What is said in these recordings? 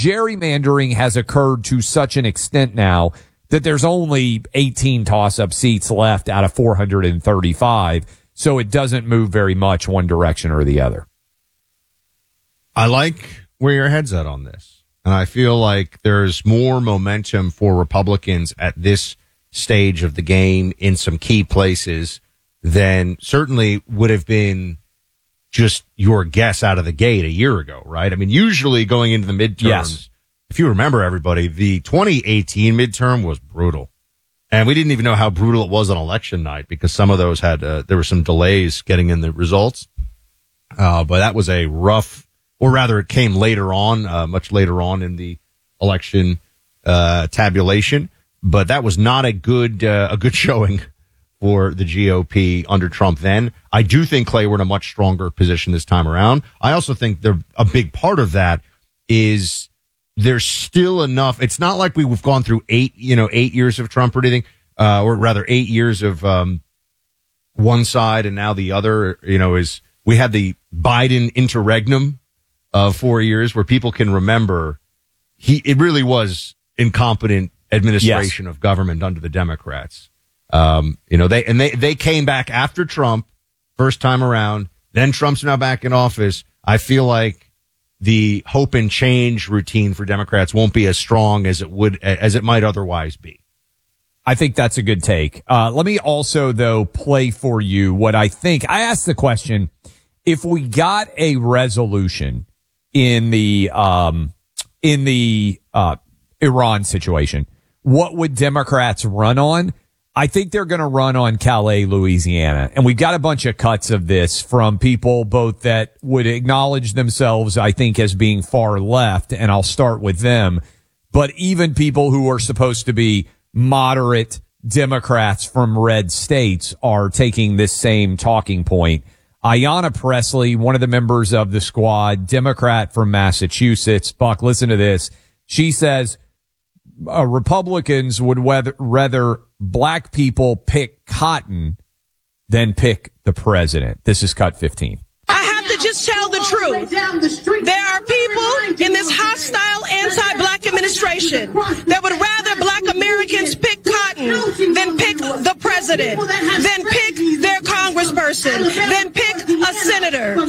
gerrymandering has occurred to such an extent now that there's only 18 toss-up seats left out of 435, so it doesn't move very much one direction or the other. I like where your head's at on this, and I feel like there's more momentum for Republicans at this stage of the game in some key places than certainly would have been just your guess out of the gate a year ago, right? I mean, usually going into the midterms, yes. If you remember, everybody, the 2018 midterm was brutal. And we didn't even know how brutal it was on election night because some of those had, there were some delays getting in the results. But that was a rough, or rather it came later on, much later on in the election, tabulation. But that was not a good showing for the GOP under Trump then. I do think, Clay, we're in a much stronger position this time around. I also think a big part of that is there's still enough. It's not like we've gone through 8 years of Trump or anything, or rather 8 years of one side and now the other, is we had the Biden interregnum of 4 years where people can remember it really was incompetent administration of government under the Democrats. They came back after Trump first time around. Then Trump's now back in office. I feel like the hope and change routine for Democrats won't be as strong as it might otherwise be. I think that's a good take. Let me also, though, play for you what I think. I asked the question, if we got a resolution in the Iran situation, what would Democrats run on? I think they're going to run on Calais, Louisiana. And we've got a bunch of cuts of this from people both that would acknowledge themselves, I think, as being far left, and I'll start with them, but even people who are supposed to be moderate Democrats from red states are taking this same talking point. Ayanna Pressley, one of the members of the squad, Democrat from Massachusetts. Buck, listen to this. She says, Republicans would rather black people pick cotton than pick the president. This is cut 15. I have to just tell the truth. There are people in this hostile anti-black administration that would rather black Americans pick cotton than pick the president, than pick their congressperson, than pick a senator.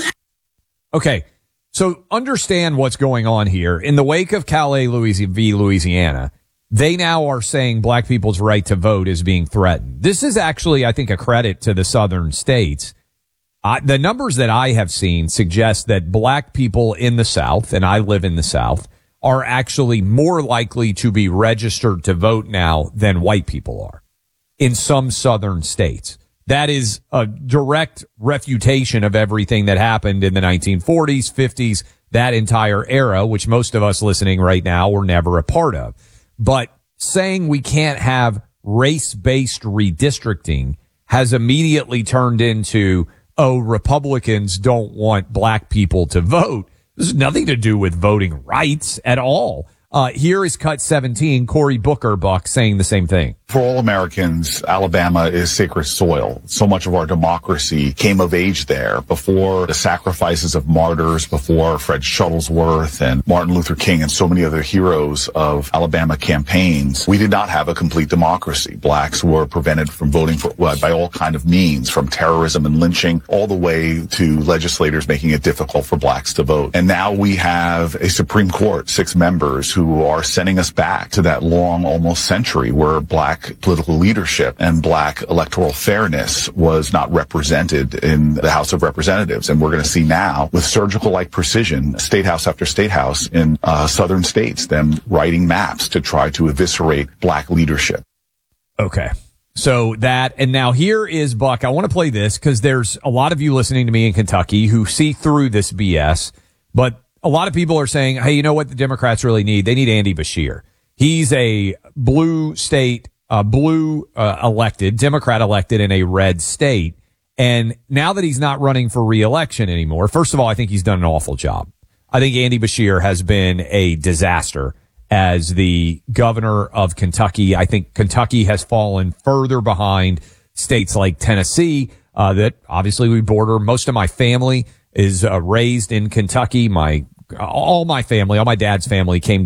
Okay. So understand what's going on here. In the wake of Calais, Louisiana, they now are saying black people's right to vote is being threatened. This is actually, I think, a credit to the southern states. The numbers that I have seen suggest that black people in the South, and I live in the South, are actually more likely to be registered to vote now than white people are in some southern states. That is a direct refutation of everything that happened in the 1940s, 50s, that entire era, which most of us listening right now were never a part of. But saying we can't have race-based redistricting has immediately turned into, Republicans don't want black people to vote. This has nothing to do with voting rights at all. Here is cut 17, Cory Booker, Buck, saying the same thing. For all Americans, Alabama is sacred soil. So much of our democracy came of age there before the sacrifices of martyrs, before Fred Shuttlesworth and Martin Luther King and so many other heroes of Alabama campaigns. We did not have a complete democracy. Blacks were prevented from voting by all kind of means, from terrorism and lynching all the way to legislators making it difficult for blacks to vote. And now we have a Supreme Court, 6 members who are sending us back to that long, almost century where black political leadership and black electoral fairness was not represented in the House of Representatives. And we're going to see now, with surgical-like precision, state house after state house in southern states, them writing maps to try to eviscerate black leadership. Okay. So and now here is, Buck, I want to play this because there's a lot of you listening to me in Kentucky who see through this BS, but a lot of people are saying, hey, you know what the Democrats really need? They need Andy Beshear. He's a blue state, elected, Democrat elected in a red state. And now that he's not running for re-election anymore, first of all, I think he's done an awful job. I think Andy Beshear has been a disaster as the governor of Kentucky. I think Kentucky has fallen further behind states like Tennessee, that obviously we border. Most of my family is raised in Kentucky. All my dad's family came